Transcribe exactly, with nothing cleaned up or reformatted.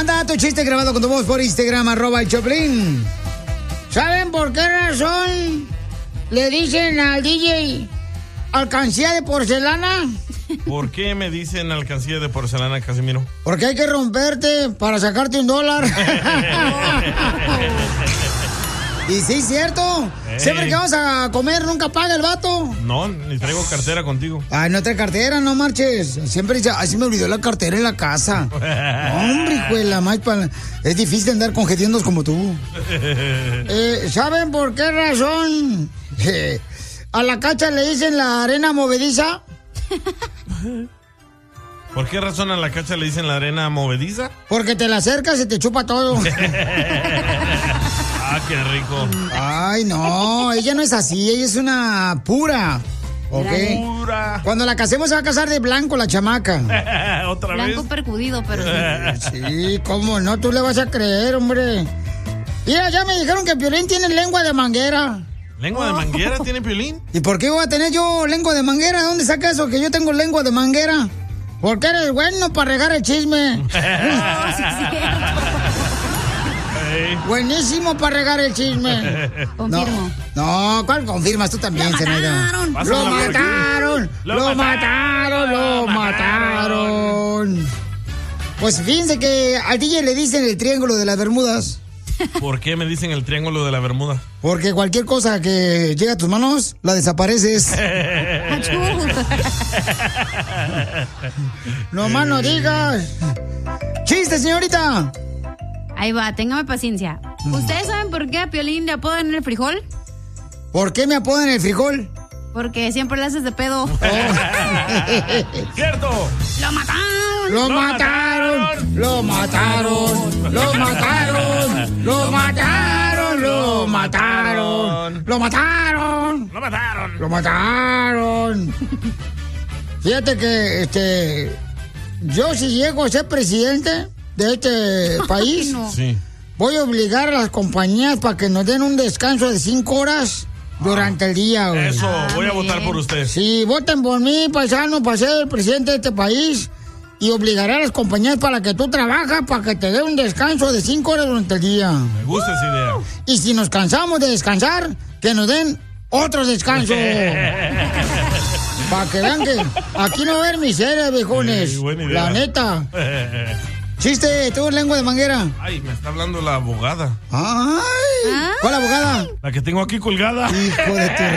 Manda tu chiste grabado con tu voz por Instagram, arroba el Choplin. ¿Saben por qué razón le dicen al D J alcancía de porcelana? ¿Por qué me dicen alcancía de porcelana, Casimiro? Porque hay que romperte para sacarte un dólar. Y sí, cierto. Ey. Siempre que vamos a comer, nunca paga el vato. No, ni traigo cartera contigo. Ay, no trae cartera, no marches. Siempre dice, ay, se me olvidó la cartera en la casa. Hombre, hijo de la maíz, es difícil andar con hediondos como tú. eh, ¿Saben por qué razón eh, a la Cacha le dicen la arena movediza? ¿Por qué razón a la Cacha le dicen la arena movediza? Porque te la acercas y te chupa todo. Ah, qué rico. Ay, no, ella no es así, ella es una pura. ¿Ok? Pura. Cuando la casemos se va a casar de blanco la chamaca. ¿Otra blanco vez? percudido, pero sí. Sí, cómo no, tú le vas a creer, hombre. Mira, ya me dijeron que Piolín tiene lengua de manguera. ¿Lengua de manguera tiene Piolín? ¿Y por qué voy a tener yo lengua de manguera? ¿Dónde saca eso que yo tengo lengua de manguera? Porque eres bueno para regar el chisme. Oh, sí, es cierto. Buenísimo para regar el chisme. Confirmo. No, no, ¿cuál confirmas? Tú también, Lo Zenaida. mataron. Lo mataron. Lo mataron. Lo mataron. Pues fíjense que al D J le dicen el triángulo de las Bermudas. ¿Por qué me dicen el triángulo de la Bermuda? Porque cualquier cosa que llegue a tus manos, la desapareces. No más no digas. ¡Chiste, señorita! Ahí va, téngame paciencia. ¿Ustedes saben por qué a Piolín le apodan el frijol? ¿Por qué me apodan el frijol? Porque siempre le haces de pedo. Oh. ¡Cierto! ¡Lo mataron! ¡Lo mataron! ¡Lo mataron! ¡Lo mataron! ¡Lo mataron! ¡Lo mataron! ¡Lo mataron! ¡Lo mataron! ¡Lo mataron! Fíjate que, este... yo si llego a ser presidente de este país, no. Sí. voy a obligar a las compañías para que nos den un descanso de cinco horas durante el día, güey. Eso, Ah, voy a muy votar bien. por usted. Sí, voten por mí, paisano, para ser el presidente de este país. Y obligaré a las compañías para que tú trabajas, para que te dé un descanso de cinco horas durante el día. Me gusta esa idea. Y si nos cansamos de descansar, que nos den otro descanso. Para que vean que aquí no va a haber miseria, viejones. Sí, buena idea. La neta. Chiste, tú lengua de manguera. Ay, me está hablando la abogada. Ay. ¿Cuál abogada? La que tengo aquí colgada. Hijo de tu